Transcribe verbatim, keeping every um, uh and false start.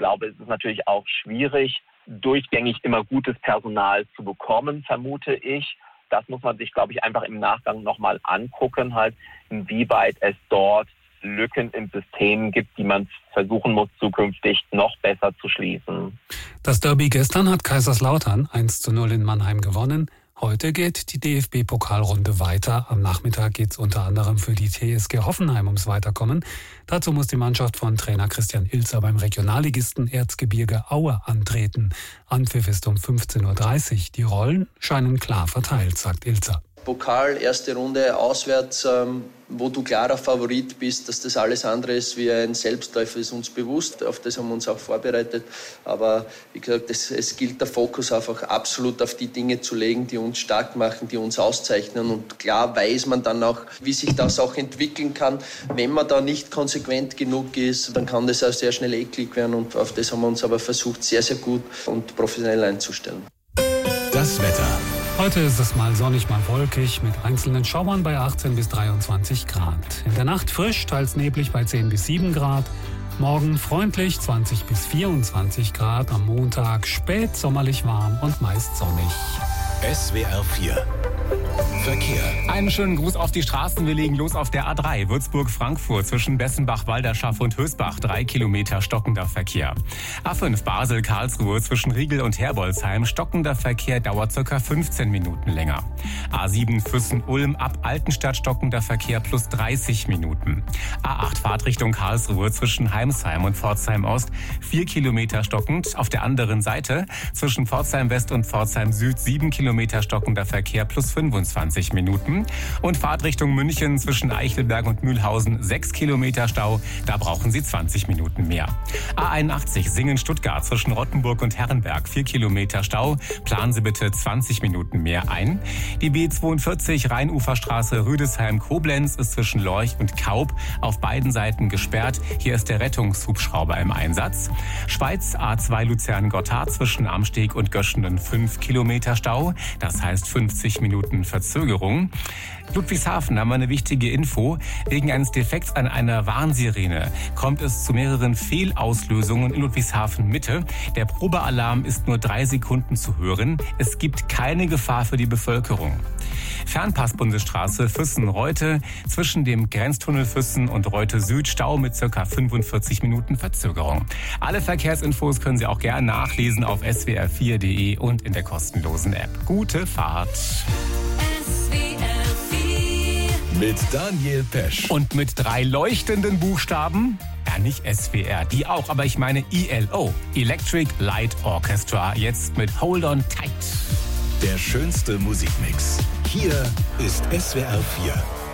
glaube, es ist natürlich auch schwierig, durchgängig immer gutes Personal zu bekommen, vermute ich. Das muss man sich, glaube ich, einfach im Nachgang nochmal angucken, halt, inwieweit es dort Lücken im System gibt, die man versuchen muss, zukünftig noch besser zu schließen. Das Derby gestern hat Kaiserslautern eins zu null in Mannheim gewonnen. Heute geht die D F B-Pokalrunde weiter. Am Nachmittag geht es unter anderem für die T S G Hoffenheim ums Weiterkommen. Dazu muss die Mannschaft von Trainer Christian Ilzer beim Regionalligisten Erzgebirge Aue antreten. Anpfiff ist um fünfzehn Uhr dreißig. Die Rollen scheinen klar verteilt, sagt Ilzer. Pokal, erste Runde auswärts, ähm, wo du klarer Favorit bist, dass das alles andere ist wie ein Selbstläufer, ist uns bewusst. Auf das haben wir uns auch vorbereitet. Aber wie gesagt, es, es gilt der Fokus einfach absolut auf die Dinge zu legen, die uns stark machen, die uns auszeichnen. Und klar weiß man dann auch, wie sich das auch entwickeln kann. Wenn man da nicht konsequent genug ist, dann kann das auch sehr schnell eklig werden. Und auf das haben wir uns aber versucht, sehr, sehr gut und professionell einzustellen. Das Wetter. Heute ist es mal sonnig, mal wolkig, mit einzelnen Schauern bei achtzehn bis dreiundzwanzig Grad. In der Nacht frisch, teils neblig bei zehn bis sieben Grad. Morgen freundlich, zwanzig bis vierundzwanzig Grad. Am Montag spät sommerlich warm und meist sonnig. S W R vier Verkehr. Einen schönen Gruß auf die Straßen. Wir legen los auf der A drei Würzburg-Frankfurt zwischen Bessenbach, Walderschaff und Hösbach. Drei Kilometer stockender Verkehr. A fünf Basel-Karlsruhe zwischen Riegel und Herbolzheim. Stockender Verkehr dauert ca. fünfzehn Minuten länger. A sieben Füssen-Ulm ab Altenstadt stockender Verkehr plus dreißig Minuten. A acht Fahrtrichtung Karlsruhe zwischen Heimsheim und Pforzheim Ost. Vier Kilometer stockend. Auf der anderen Seite zwischen Pforzheim West und Pforzheim Süd sieben Kilometer stockender Verkehr plus fünfundzwanzig Minuten. Und Fahrtrichtung München zwischen Eichelberg und Mühlhausen sechs Kilometer Stau. Da brauchen Sie zwanzig Minuten mehr. A einundachtzig Singen-Stuttgart zwischen Rottenburg und Herrenberg vier Kilometer Stau. Planen Sie bitte zwanzig Minuten mehr ein. Die B zweiundvierzig Rheinuferstraße Rüdesheim-Koblenz ist zwischen Lorch und Kaub auf beiden Seiten gesperrt. Hier ist der Rettungshubschrauber im Einsatz. Schweiz A zwei Luzern-Gotthard zwischen Amsteg und Göschenen fünf Kilometer Stau. Das heißt fünfzig Minuten Verzögerung. Ludwigshafen haben wir eine wichtige Info. Wegen eines Defekts an einer Warnsirene kommt es zu mehreren Fehlauslösungen in Ludwigshafen Mitte. Der Probealarm ist nur drei Sekunden zu hören. Es gibt keine Gefahr für die Bevölkerung. Fernpass-Bundesstraße Füssen-Reute zwischen dem Grenztunnel Füssen und Reute Süd Stau mit ca. fünfundvierzig Minuten Verzögerung. Alle Verkehrsinfos können Sie auch gerne nachlesen auf s w r vier punkt d e und in der kostenlosen App. Gute Fahrt! Mit Daniel Pesch. Und mit drei leuchtenden Buchstaben. Ja, nicht S W R, die auch, aber ich meine E L O. Electric Light Orchestra. Jetzt mit Hold On Tight. Der schönste Musikmix. Hier ist S W R vier.